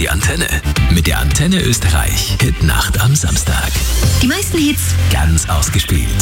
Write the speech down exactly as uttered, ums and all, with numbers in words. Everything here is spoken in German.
die Antenne. Mit der Antenne Österreich. Hitnacht am Samstag. Die meisten Hits Ganz ausgespielt.